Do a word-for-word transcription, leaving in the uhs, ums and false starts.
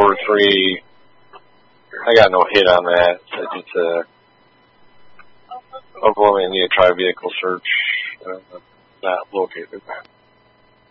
four three. I got no hit on that. So it's a overwhelming need to try vehicle search. Uh, not located.